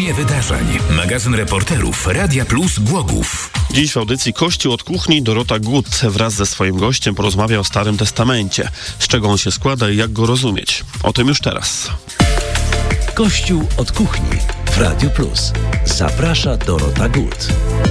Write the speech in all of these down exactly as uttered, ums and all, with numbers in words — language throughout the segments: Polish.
Podsumowanie wydarzeń. Magazyn reporterów Radia Plus Głogów. Dziś w audycji Kościół od kuchni Dorota Gut wraz ze swoim gościem porozmawia o Starym Testamencie. Z czego on się składa i jak go rozumieć. O tym już teraz. Kościół od kuchni w Radiu Plus. Zaprasza Dorota Gut.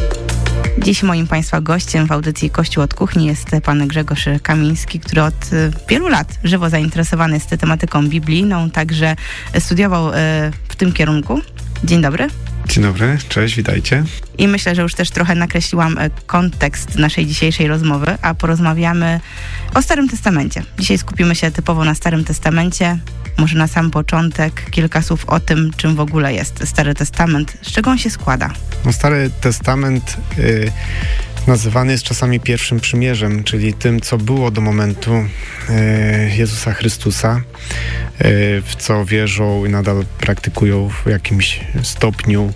Dziś moim Państwa gościem w audycji Kościół od kuchni jest pan Grzegorz Kamiński, który od wielu lat żywo zainteresowany jest tematyką biblijną, także studiował w tym kierunku. Dzień dobry. Dzień dobry, cześć, witajcie. I myślę, że już też trochę nakreśliłam kontekst naszej dzisiejszej rozmowy, a porozmawiamy o Starym Testamencie. Dzisiaj skupimy się typowo na Starym Testamencie. Może na sam początek kilka słów o tym, czym w ogóle jest Stary Testament, z czego on się składa. No, Stary Testament y, nazywany jest czasami pierwszym przymierzem, czyli tym, co było do momentu y, Jezusa Chrystusa, y, w co wierzą i nadal praktykują w jakimś stopniu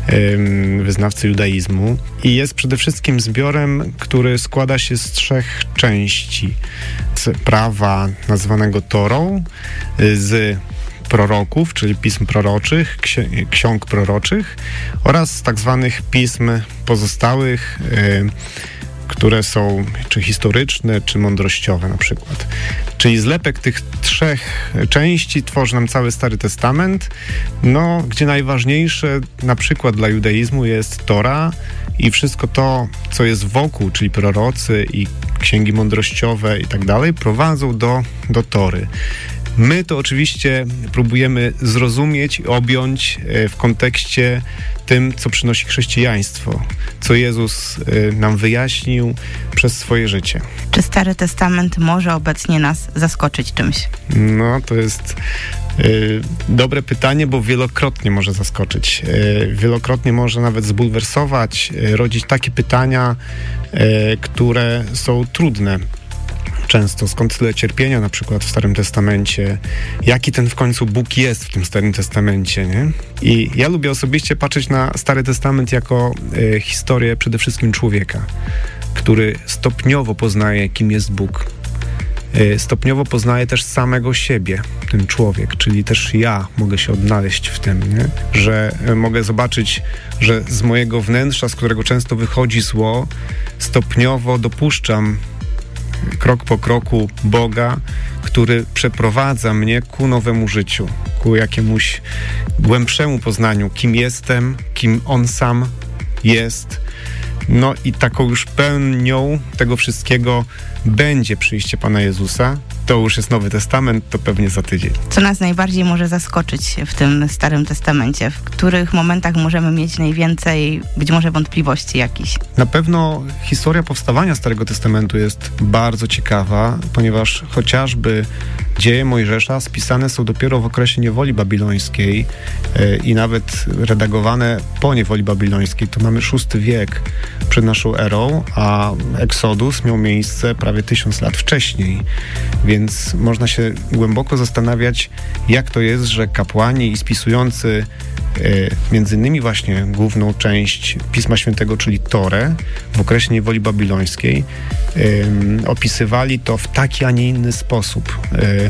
y, wyznawcy judaizmu. I jest przede wszystkim zbiorem, który składa się z trzech części. Z prawa nazywanego Torą, y, z proroków, czyli pism proroczych, ksi- ksiąg proroczych oraz tak zwanych pism pozostałych, y, które są czy historyczne, czy mądrościowe na przykład. Czyli zlepek tych trzech części tworzy nam cały Stary Testament, no, gdzie najważniejsze na przykład dla judaizmu jest Tora i wszystko to, co jest wokół, czyli prorocy i księgi mądrościowe i tak dalej, prowadzą do, do Tory. My to oczywiście próbujemy zrozumieć i objąć w kontekście tym, co przynosi chrześcijaństwo, co Jezus nam wyjaśnił przez swoje życie. Czy Stary Testament może obecnie nas zaskoczyć czymś? No, to jest y, dobre pytanie, bo wielokrotnie może zaskoczyć. Y, wielokrotnie może nawet zbulwersować, y, rodzić takie pytania, y, które są trudne. Często, skąd tyle cierpienia na przykład w Starym Testamencie, jaki ten w końcu Bóg jest w tym Starym Testamencie, nie? I ja lubię osobiście patrzeć na Stary Testament jako y, historię przede wszystkim człowieka, który stopniowo poznaje, kim jest Bóg. Y, stopniowo poznaje też samego siebie, ten człowiek, czyli też ja mogę się odnaleźć w tym, nie? Że y, mogę zobaczyć, że z mojego wnętrza, z którego często wychodzi zło, stopniowo dopuszczam krok po kroku Boga, który przeprowadza mnie ku nowemu życiu, ku jakiemuś głębszemu poznaniu, kim jestem, kim On sam jest. No i taką już pełnią tego wszystkiego będzie przyjście Pana Jezusa. To już jest Nowy Testament, to pewnie za tydzień. Co nas najbardziej może zaskoczyć w tym Starym Testamencie? W których momentach możemy mieć najwięcej, być może, wątpliwości jakichś? Na pewno historia powstawania Starego Testamentu jest bardzo ciekawa, ponieważ chociażby dzieje Mojżesza spisane są dopiero w okresie niewoli babilońskiej yy, i nawet redagowane po niewoli babilońskiej. To mamy szósty wiek przed naszą erą, a Exodus miał miejsce prawie tysiąc lat wcześniej. Więc można się głęboko zastanawiać, jak to jest, że kapłani i spisujący y, między innymi właśnie główną część Pisma Świętego, czyli Torę, w okresie niewoli babilońskiej, y, opisywali to w taki, a nie inny sposób. Y,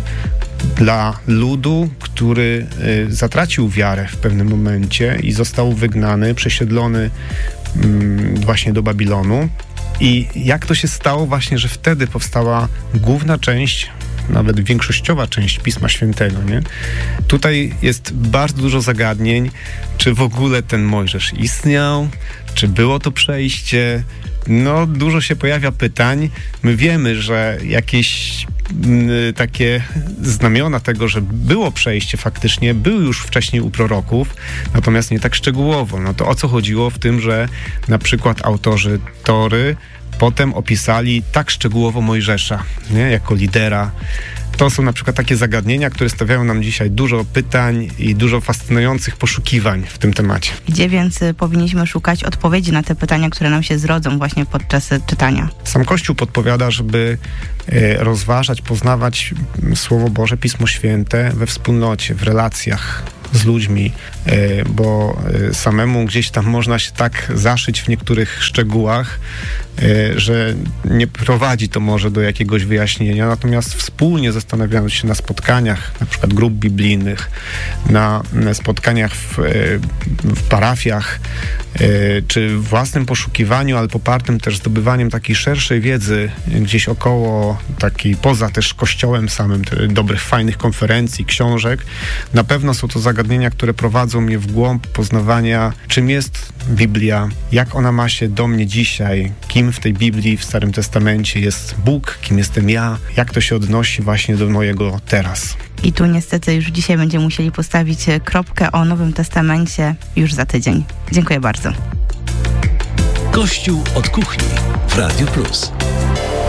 dla ludu, który y, zatracił wiarę w pewnym momencie i został wygnany, przesiedlony y, właśnie do Babilonu. I jak to się stało właśnie, że wtedy powstała główna część, nawet większościowa część Pisma Świętego, nie? Tutaj jest bardzo dużo zagadnień, czy w ogóle ten Mojżesz istniał, czy było to przejście. No, dużo się pojawia pytań. My wiemy, że jakieś m, takie znamiona tego, że było przejście faktycznie, były już wcześniej u proroków, natomiast nie tak szczegółowo. No to o co chodziło w tym, że na przykład autorzy Tory potem opisali tak szczegółowo Mojżesza, nie? Jako lidera. To są na przykład takie zagadnienia, które stawiają nam dzisiaj dużo pytań i dużo fascynujących poszukiwań w tym temacie. Gdzie więc powinniśmy szukać odpowiedzi na te pytania, które nam się zrodzą właśnie podczas czytania? Sam Kościół podpowiada, żeby rozważać, poznawać Słowo Boże, Pismo Święte we wspólnocie, w relacjach z ludźmi, bo samemu gdzieś tam można się tak zaszyć w niektórych szczegółach, że nie prowadzi to może do jakiegoś wyjaśnienia, natomiast wspólnie zastanawiając się na spotkaniach, na przykład grup biblijnych, na spotkaniach w, w parafiach, czy własnym poszukiwaniu, ale popartym też zdobywaniem takiej szerszej wiedzy gdzieś około, takiej poza też kościołem samym, dobrych, fajnych konferencji, książek. Na pewno są to zagadnienia, które prowadzą mnie w głąb poznawania, czym jest Biblia, jak ona ma się do mnie dzisiaj, kim w tej Biblii, w Starym Testamencie jest Bóg, kim jestem ja, jak to się odnosi właśnie do mojego teraz. I tu niestety już dzisiaj będziemy musieli postawić kropkę o Nowym Testamencie już za tydzień. Dziękuję bardzo. Kościół od kuchni w Radiu Plus.